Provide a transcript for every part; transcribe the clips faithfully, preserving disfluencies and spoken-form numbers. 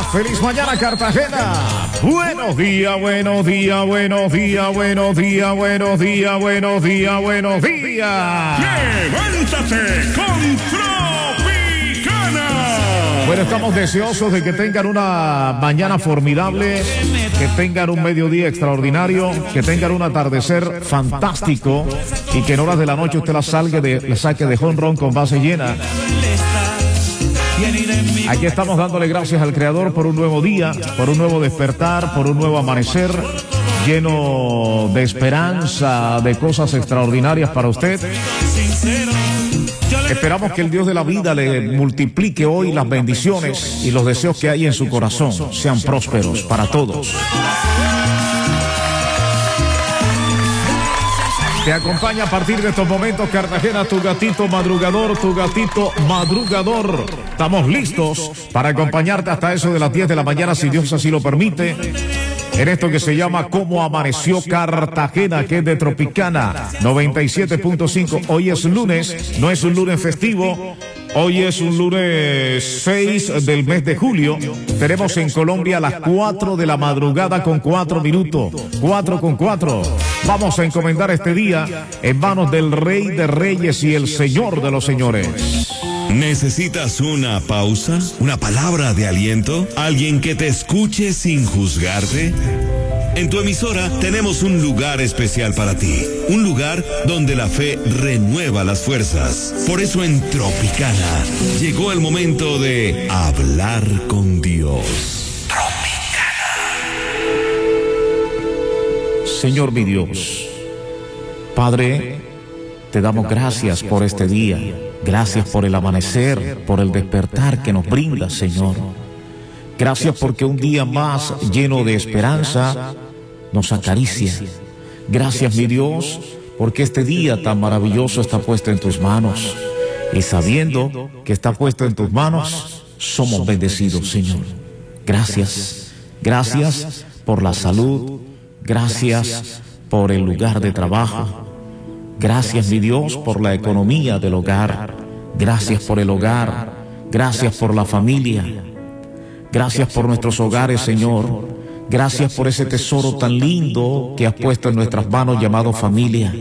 Feliz mañana, Cartagena. Buenos días, buenos días, buenos días, buenos días, buenos días, buenos días, buenos días. ¡Levántate con Tropicana! Bueno, estamos deseosos de que tengan una mañana formidable, que tengan un mediodía extraordinario, que tengan un atardecer fantástico y que en horas de la noche usted la, salga de, la saque de jonrón con base llena. Aquí estamos dándole gracias al Creador por un nuevo día, por un nuevo despertar, por un nuevo amanecer lleno de esperanza, de cosas extraordinarias para usted. Esperamos que el Dios de la vida le multiplique hoy las bendiciones y los deseos que hay en su corazón sean prósperos para todos. Te acompaña a partir de estos momentos, Cartagena, tu gatito madrugador, tu gatito madrugador. Estamos listos para acompañarte hasta eso de las diez de la mañana, si Dios así lo permite, en esto que se llama Cómo Amaneció Cartagena, que es de Tropicana noventa y siete punto cinco. Hoy es lunes, no es un lunes festivo. Hoy es un lunes seis del mes de julio. Tenemos en Colombia las cuatro de la madrugada con cuatro minutos. cuatro con cuatro. Vamos a encomendar este día en manos del Rey de Reyes y el Señor de los Señores. ¿Necesitas una pausa? ¿Una palabra de aliento? ¿Alguien que te escuche sin juzgarte? En tu emisora tenemos un lugar especial para ti, un lugar donde la fe renueva las fuerzas. Por eso en Tropicana llegó el momento de hablar con Dios. Tropicana. Señor mi Dios, Padre, te damos gracias por este día, gracias por el amanecer, por el despertar que nos brinda, Señor. Gracias porque un día más lleno de esperanza nos acaricia. Gracias, mi Dios, porque este día tan maravilloso está puesto en tus manos. Y sabiendo que está puesto en tus manos, somos bendecidos, Señor. Gracias. Gracias por la salud. Gracias por el lugar de trabajo. Gracias, mi Dios, por la economía del hogar. Gracias por el hogar. Gracias por la familia. Gracias por nuestros hogares, Señor. Gracias por ese tesoro tan lindo que has puesto en nuestras manos llamado familia.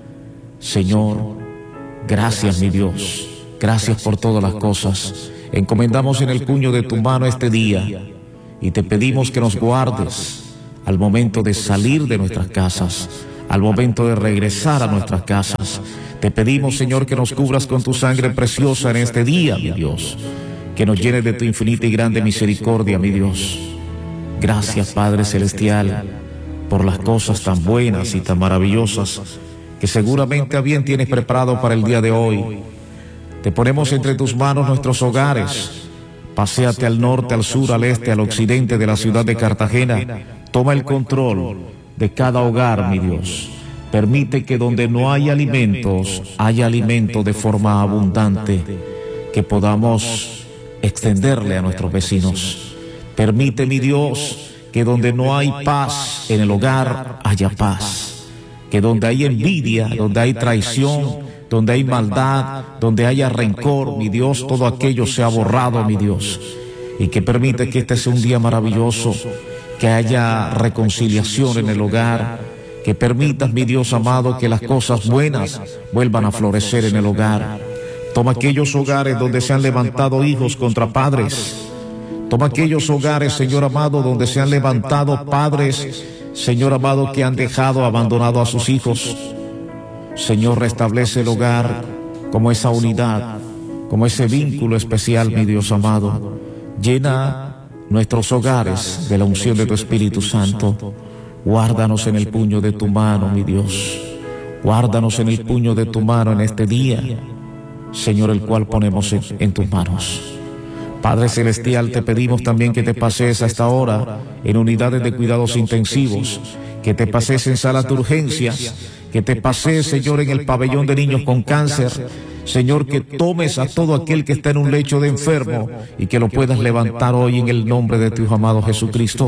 Señor, gracias, mi Dios. Gracias por todas las cosas. Encomendamos en el puño de tu mano este día y te pedimos que nos guardes al momento de salir de nuestras casas, al momento de regresar a nuestras casas. Te pedimos, Señor, que nos cubras con tu sangre preciosa en este día, mi Dios. Que nos llenes de tu infinita y grande misericordia, mi Dios. Gracias, Padre Celestial, por las cosas tan buenas y tan maravillosas que seguramente a bien tienes preparado para el día de hoy. Te ponemos entre tus manos nuestros hogares. Paséate al norte, al sur, al este, al occidente de la ciudad de Cartagena. Toma el control de cada hogar, mi Dios. Permite que donde no hay alimentos, haya alimento de forma abundante, que podamos extenderle a nuestros vecinos. Permite, mi Dios, que donde no hay paz en el hogar, haya paz. Que donde hay envidia, donde hay traición, donde hay maldad, donde haya rencor, mi Dios, todo aquello sea borrado, mi Dios. Y que permite que este sea un día maravilloso, que haya reconciliación en el hogar. Que permitas, mi Dios amado, que las cosas buenas vuelvan a florecer en el hogar. Toma aquellos hogares donde se han levantado hijos contra padres. Toma aquellos hogares, Señor amado, donde se han levantado padres, Señor amado, que han dejado abandonado a sus hijos. Señor, restablece el hogar como esa unidad, como ese vínculo especial, mi Dios amado. Llena nuestros hogares de la unción de tu Espíritu Santo. Guárdanos en el puño de tu mano, mi Dios. Guárdanos en el puño de tu mano en este día, Señor, el cual ponemos en, en tus manos. Padre Celestial, te pedimos también que te pases a esta hora en unidades de cuidados intensivos, que te pases en salas de urgencias, que te pases, Señor, en el pabellón de niños con cáncer. Señor, que tomes a todo aquel que está en un lecho de enfermo y que lo puedas levantar hoy en el nombre de tu Hijo amado Jesucristo.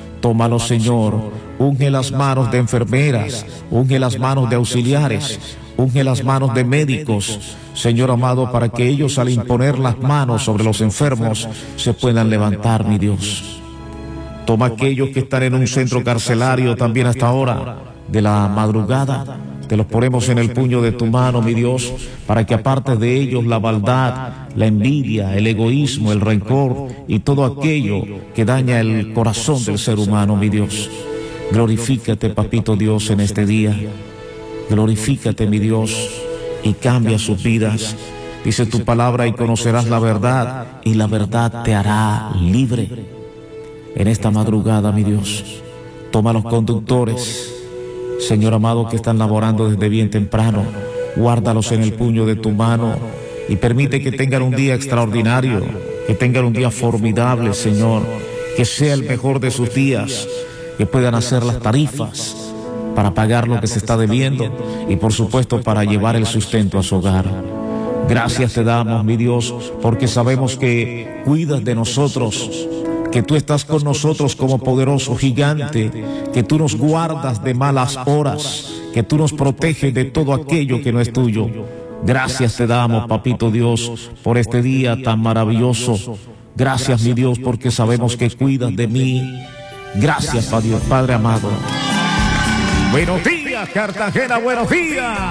Tómalo, Señor, unge las manos de enfermeras, unge las manos de auxiliares, Unge las manos de médicos, Señor amado, para que ellos al imponer las manos sobre los enfermos se puedan levantar, mi Dios. Toma aquellos que están en un centro carcelario también hasta ahora de la madrugada. Te los ponemos en el puño de tu mano, mi Dios, para que apartes de ellos la maldad, la envidia, el egoísmo, el rencor y todo aquello que daña el corazón del ser humano, mi Dios. Glorifícate, papito Dios, en este día. Glorifícate, mi Dios, y cambia sus vidas. Dice tu palabra, y conocerás la verdad, y la verdad te hará libre. En esta madrugada, mi Dios, toma los conductores, Señor amado, que están laborando desde bien temprano. Guárdalos en el puño de tu mano y permite que tengan un día extraordinario, que tengan un día formidable, Señor, que sea el mejor de sus días, que puedan hacer las tarifas para pagar lo que se está debiendo y por supuesto para llevar el sustento a su hogar. Gracias te damos, mi Dios, porque sabemos que cuidas de nosotros, que tú estás con nosotros como poderoso gigante, que tú nos guardas de malas horas, que tú nos proteges de todo aquello que no es tuyo. Gracias te damos, papito Dios, por este día tan maravilloso. Gracias, mi Dios, porque sabemos que cuidas de mí. Gracias, Padre, Padre amado. Buenos días, Cartagena, buenos días.